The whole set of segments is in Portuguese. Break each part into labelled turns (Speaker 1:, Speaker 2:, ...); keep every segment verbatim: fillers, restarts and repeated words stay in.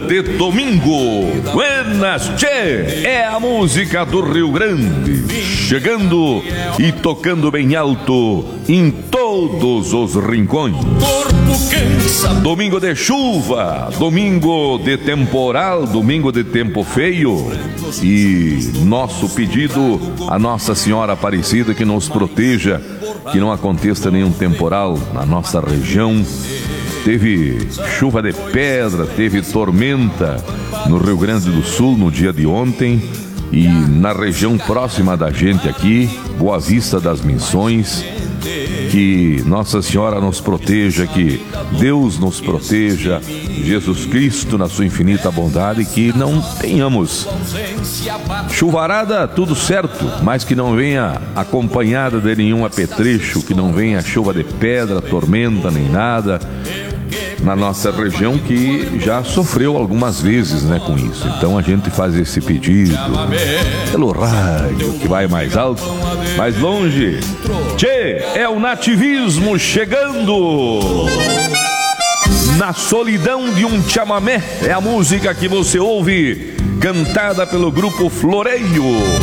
Speaker 1: de domingo. Buenas, tchê, é a música do Rio Grande, chegando e tocando bem alto em todos os rincões. Domingo de chuva, domingo de temporal, domingo de tempo feio. E nosso pedido a Nossa Senhora Aparecida que nos proteja, que não aconteça nenhum temporal na nossa região. Teve chuva de pedra, teve tormenta no Rio Grande do Sul no dia de ontem. E na região próxima da gente aqui, Boa Vista das Missões. Que Nossa Senhora nos proteja, que Deus nos proteja, Jesus Cristo na sua infinita bondade, que não tenhamos chuvarada, tudo certo, mas que não venha acompanhada de nenhum apetrecho, que não venha chuva de pedra, tormenta, nem nada, na nossa região que já sofreu algumas vezes, né, com isso. Então a gente faz esse pedido pelo rádio, que vai mais alto, mais longe. Tchê, é o nativismo chegando. Na solidão de um chamamé, é a música que você ouve, cantada pelo grupo Floreio.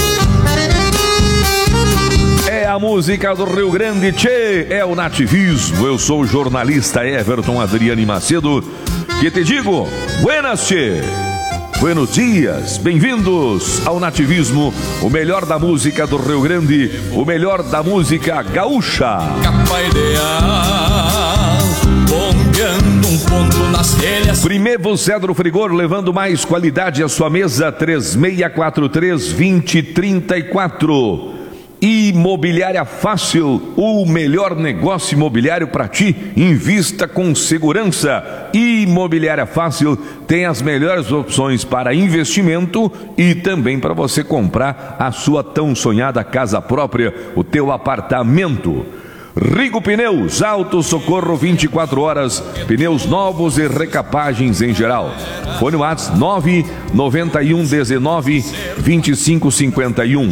Speaker 1: É a música do Rio Grande, tchê, é o nativismo. Eu sou o jornalista Everton Adriane Macedo, que te digo, buenas, tchê, buenos dias, bem-vindos ao nativismo, o melhor da música do Rio Grande, o melhor da música gaúcha. Primeiro Cedro Frigor, levando mais qualidade à sua mesa. Três seis quatro três, dois zero três quatro. Imobiliária Fácil, o melhor negócio imobiliário para ti. Invista com segurança. Imobiliária Fácil tem as melhores opções para investimento e também para você comprar a sua tão sonhada casa própria, o teu apartamento. Rigo Pneus, Auto Socorro vinte e quatro horas, pneus novos e recapagens em geral. Fone WhatsApp nove nove um um, vinte e cinco cinquenta e um.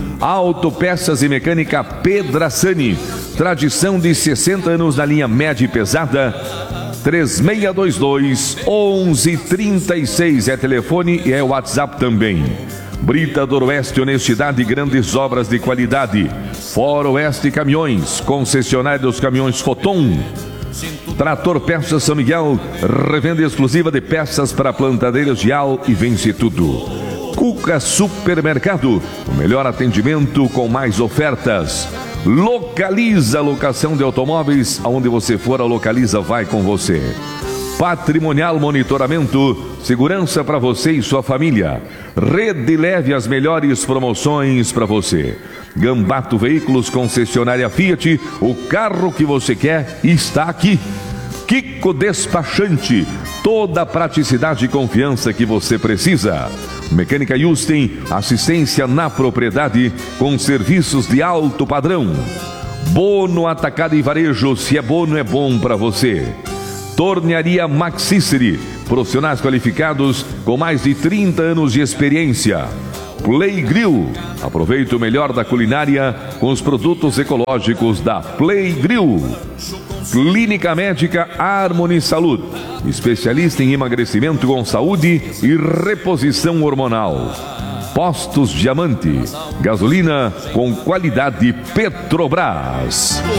Speaker 1: Autopeças e Mecânica Pedrassani, tradição de sessenta anos na linha média e pesada. Três seis dois dois, onze trinta e seis é telefone e é WhatsApp também. Brita do Oeste, honestidade e grandes obras de qualidade. Fora Oeste Caminhões, concessionário dos caminhões Foton. Trator Peças São Miguel, revenda exclusiva de peças para plantadeiros de al e vence tudo. Cuca Supermercado, o melhor atendimento com mais ofertas. Localiza, locação de automóveis, aonde você for, a Localiza vai com você. Patrimonial Monitoramento, segurança para você e sua família. Rede Leve, as melhores promoções para você. Gambato Veículos, concessionária Fiat, o carro que você quer está aqui. Kiko Despachante, toda a praticidade e confiança que você precisa. Mecânica Yusten, assistência na propriedade com serviços de alto padrão. Bono Atacado e Varejo, se é bono é bom para você. Tornearia Maxiceri, profissionais qualificados com mais de trinta anos de experiência. Play Grill, aproveite o melhor da culinária com os produtos ecológicos da Play Grill. Clínica Médica Harmony Saúde, especialista em emagrecimento com saúde e reposição hormonal. Postos Diamante, gasolina com qualidade Petrobras.